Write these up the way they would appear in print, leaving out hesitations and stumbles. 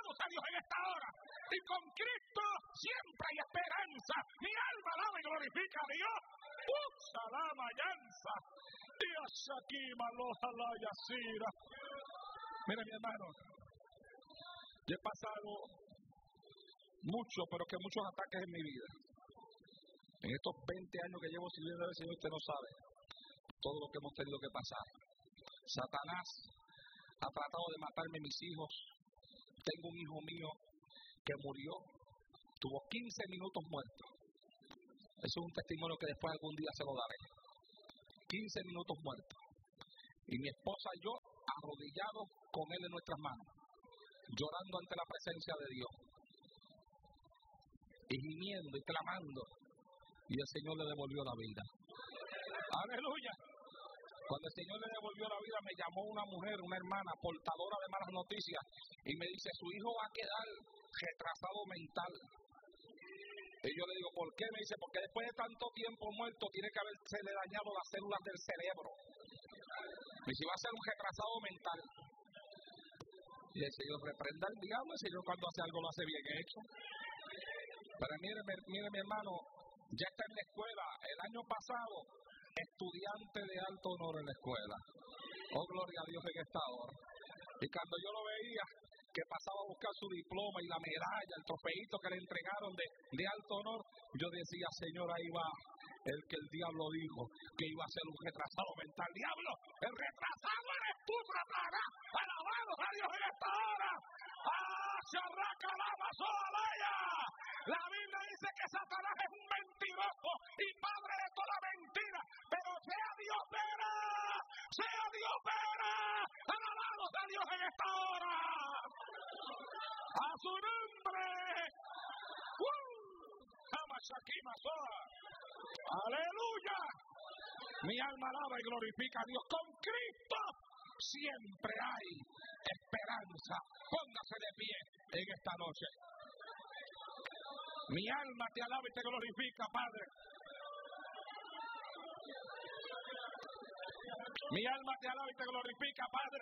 Alabamos a Dios en esta hora. Y con Cristo siempre hay esperanza. Mi alma alaba y glorifica a Dios. Salama yanza. Dios aquí maloja la yacira. Mira, mi hermano, yo he pasado mucho, pero que muchos ataques en mi vida. En estos 20 años que llevo sirviendo al Señor, usted no sabe todo lo que hemos tenido que pasar. Satanás ha tratado de matarme mis hijos. Tengo un hijo mío que murió, tuvo 15 minutos muerto. Eso es un testimonio que después algún día se lo daré. 15 minutos muerto. Y mi esposa y yo arrodillados con él en nuestras manos, llorando ante la presencia de Dios, y gimiendo y clamando, y el Señor le devolvió la vida. ¡Aleluya! Cuando el Señor le devolvió la vida, me llamó una mujer, una hermana, portadora de malas noticias, y me dice, su hijo va a quedar retrasado mental. Y yo le digo, ¿por qué? Me dice, porque después de tanto tiempo muerto, tiene que haberse le dañado las células del cerebro. Y si va a ser un retrasado mental. Y el Señor reprenda al diablo. El Señor cuando hace algo lo hace bien hecho. Pero mire mi hermano, ya está en la escuela. El año pasado, estudiante de alto honor en la escuela. Oh, gloria a Dios en esta hora. Y cuando yo lo veía, que pasaba a buscar su diploma y la medalla, el trofeito que le entregaron de alto honor, yo decía, Señor, ahí va el que el diablo dijo que iba a ser un retrasado mental. Diablo, el retrasado eres tú, Satanás. Alabados a Dios en esta hora. ¡Charraca la masolaya! La Biblia dice que Satanás es un mentiroso y padre de toda mentira, pero sea Dios veraz, sea Dios veraz. Alabados a Dios en esta hora. A su nombre. Aleluya. Mi alma alaba y glorifica a Dios. Con Cristo siempre hay esperanza. Póngase de pie en esta noche. Mi alma te alaba y te glorifica, Padre. Mi alma te alaba y te glorifica, Padre.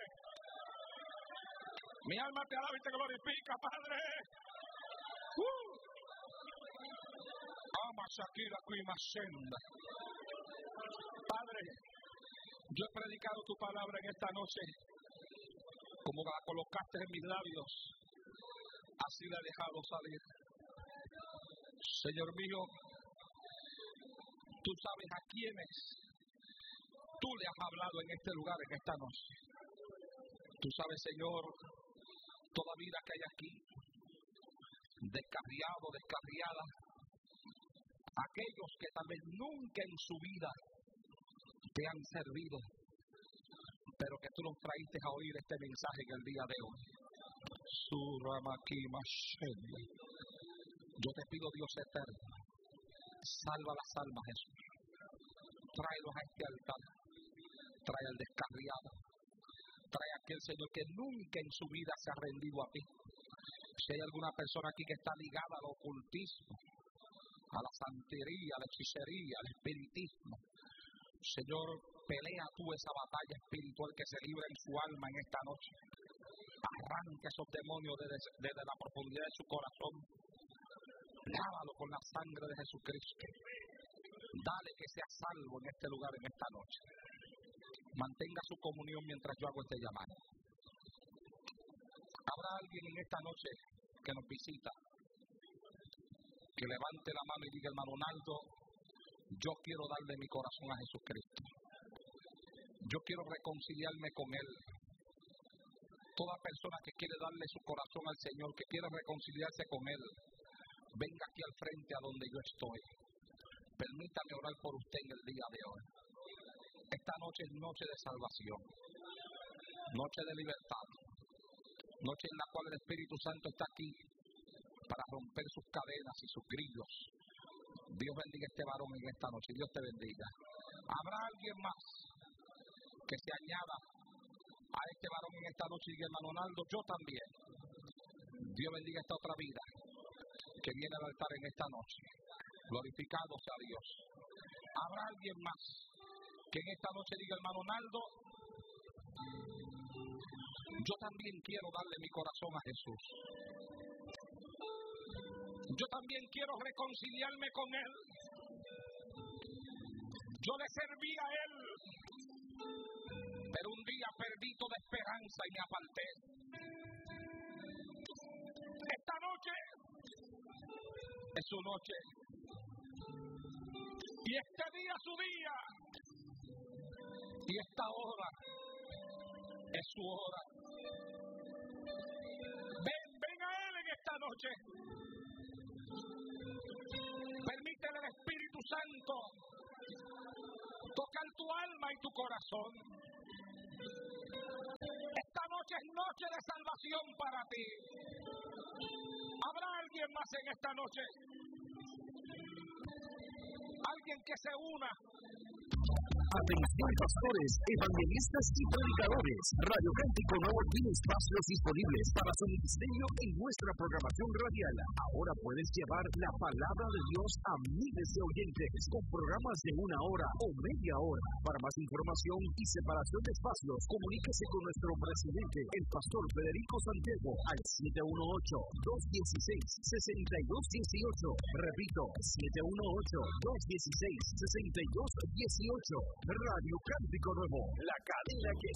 Mi alma te alaba y te glorifica, Padre. Padre, yo he predicado tu palabra en esta noche, como la colocaste en mis labios, así la he dejado salir. Señor mío, tú sabes a quiénes tú le has hablado en este lugar, en esta noche. Tú sabes, Señor, toda vida que hay aquí, descarriado, descarriada, aquellos que tal vez nunca en su vida te han servido, pero que tú los traíste a oír este mensaje en el día de hoy. Yo te pido, Dios eterno, salva las almas, Jesús. Tráelos a este altar. Trae al descarriado. Trae a aquel Señor que nunca en su vida se ha rendido a ti. Si hay alguna persona aquí que está ligada al ocultismo, a la santería, a la hechicería, al espiritismo, Señor, pelea tú esa batalla espiritual que se libra en su alma en esta noche. Arranca esos demonios desde la profundidad de su corazón. Lávalo con la sangre de Jesucristo. Dale que sea salvo en este lugar, en esta noche. Mantenga su comunión mientras yo hago este llamado. Habrá alguien en esta noche que nos visita, que levante la mano y diga, hermano Naldo, yo quiero darle mi corazón a Jesucristo. Yo quiero reconciliarme con Él. Toda persona que quiere darle su corazón al Señor, que quiere reconciliarse con Él, venga aquí al frente a donde yo estoy. Permítame orar por usted en el día de hoy. Esta noche es noche de salvación, noche de libertad, noche en la cual el Espíritu Santo está aquí para romper sus cadenas y sus grillos. Dios bendiga a este varón en esta noche. Dios te bendiga. ¿Habrá alguien más que se añada a este varón en esta noche y diga, hermano Naldo, yo también? Dios bendiga esta otra vida que viene al altar en esta noche. Glorificado sea Dios. ¿Habrá alguien más que en esta noche diga, hermano Naldo, yo también quiero darle mi corazón a Jesús? Yo también quiero reconciliarme con Él. Yo le serví a Él, pero un día perdí toda esperanza y me aparté. Esta noche es su noche. Y este día es su día. Y esta hora es su hora. Ven a Él en esta noche. Permítele al Espíritu Santo tocar tu alma y tu corazón. Esta noche es noche de salvación para ti. ¿Habrá alguien más en esta noche? Alguien que se una. Atención pastores, evangelistas y predicadores. Radio Cántico Nuevo tiene espacios disponibles para su ministerio en nuestra programación radial. Ahora puedes llevar la palabra de Dios a miles de oyentes con programas de 1 hora o media hora. Para más información y separación de espacios, comuníquese con nuestro presidente, el pastor Federico Santiago, al 718-216-6218. Repito, 718-216-6218. Radio Cántico Nuevo, la cadena que